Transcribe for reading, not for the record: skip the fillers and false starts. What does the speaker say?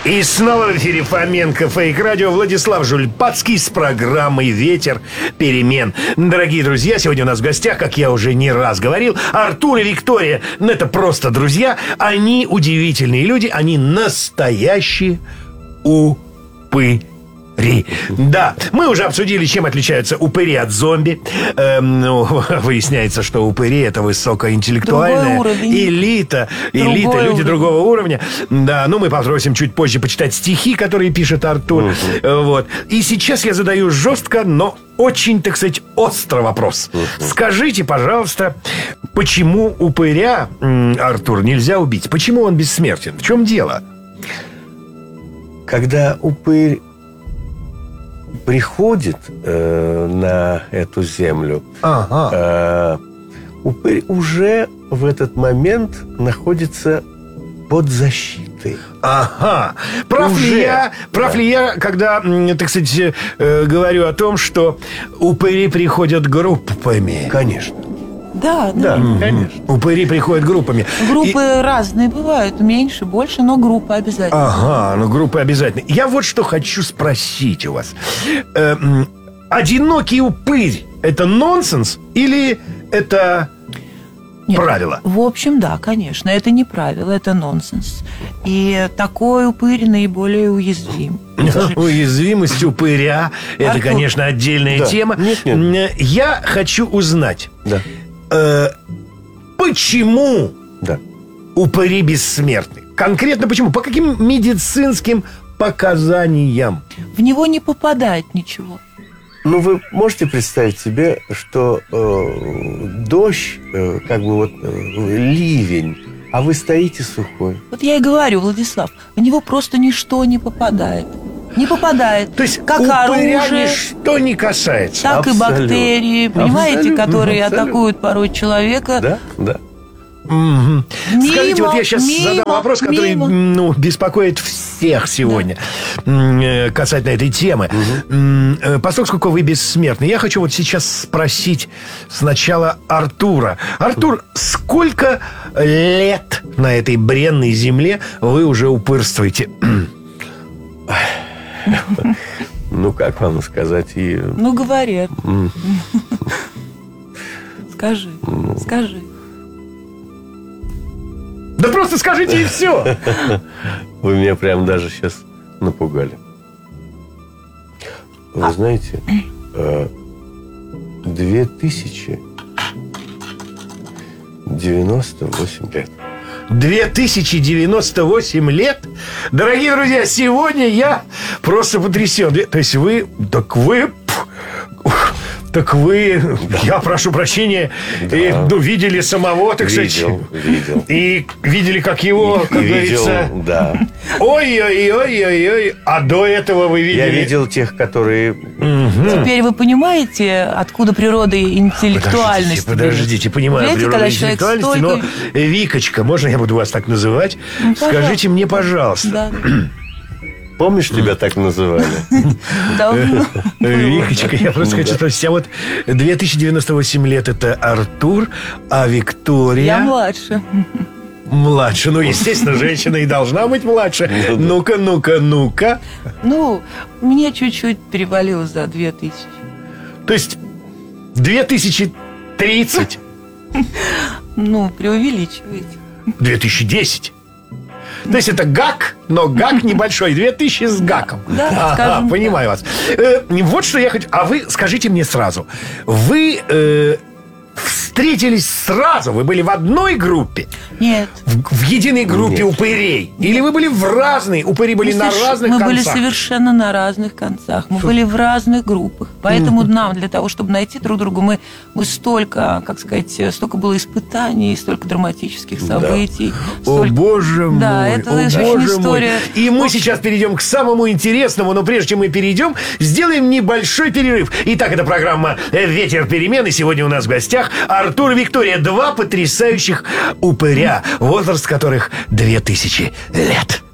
И снова в эфире Фоменко Фейк Радио. Владислав Жульпацкий с программой «Ветер перемен». Дорогие друзья, сегодня у нас в гостях, как я уже не раз говорил, Артур и Виктория. Это просто друзья. Они удивительные люди. Они настоящие упыри. Да, мы уже обсудили, чем отличаются упыри от зомби. Выясняется, что упыри — это высокоинтеллектуальная элита, люди другого уровня. Да, мы попросим чуть позже почитать стихи, которые пишет Артур. Вот. И сейчас я задаю жестко, но очень, так сказать, острый вопрос. Скажите, пожалуйста, почему упыря, Артур, нельзя убить? Почему он бессмертен? В чем дело? Когда упырь приходит на эту землю, упырь уже в этот момент находится под защитой. Прав ли я, когда, так сказать, говорю о том, что упыри приходят группами? Конечно. Да, конечно. Упыри приходят группами. Группы разные бывают, меньше, больше, но группы обязательно. Группы обязательно. Я вот что хочу спросить у вас. Одинокий упырь — это нонсенс или это правило? В общем, да, конечно, это не правило, это нонсенс. И такой упырь наиболее уязвим. Уязвимость упыря — это, конечно, отдельная тема. Нет. Я хочу узнать, почему упыри бессмертны? Конкретно почему? По каким медицинским показаниям? В него не попадает ничего. Вы можете представить себе, что дождь, ливень, а вы стоите сухой. Вот я и говорю, Владислав, в него просто ничто не попадает. Не попадает. То есть как упыря оружие, ничто не касается. Так и бактерии, понимаете, которые атакуют порой человека. Да. Скажите, вот я сейчас задам вопрос, который беспокоит всех сегодня касательно этой темы. Поскольку вы бессмертны, я хочу вот сейчас спросить сначала Артура. Артур, сколько лет на этой бренной земле вы уже упырствуете? Как вам сказать? Говори. Скажи. Да просто скажите и все. Вы меня прям даже сейчас напугали. Вы знаете, 2098 лет. 2098 лет? Дорогие друзья, сегодня я просто потрясен. То есть Так вы, я прошу прощения, видели самого, так сказать. Видел. И видели, как его, как говорится. Да. Ой. А до этого вы видели? Я видел тех, которые... Теперь вы понимаете, откуда природа и интеллектуальность? Подождите, понимаю природу и интеллектуальность, но, Викочка, можно я буду вас так называть? Скажите мне, пожалуйста. Помнишь, тебя так называли? Давно. Викочка, я просто хочу спросить, а вот 2098 лет — это Артур, а Виктория... Я младше. Младше, естественно, женщина и должна быть младше. Ну-ка. Мне чуть-чуть перевалило за 2000. То есть 2030? Преувеличиваете. 2010? То есть это гак, но гак небольшой. 2000 с гаком. Да, скажем. Понимаю вас. Вот что я хочу. А вы скажите мне сразу. Вы встретились сразу? Вы были в одной группе? Нет. В единой группе упырей? Или вы были в разной? Упыри были на разных концах? Мы были совершенно на разных концах. Мы были в разных группах. Поэтому нам, для того, чтобы найти друг друга, мы столько, столько было испытаний, столько драматических событий. О, боже мой. Да, это очень история. И мы сейчас перейдем к самому интересному, но прежде чем мы перейдем, сделаем небольшой перерыв. Итак, это программа «Ветер перемен», и сегодня у нас в гостях Артур и Виктория, два потрясающих упыря, возраст которых 2000 лет.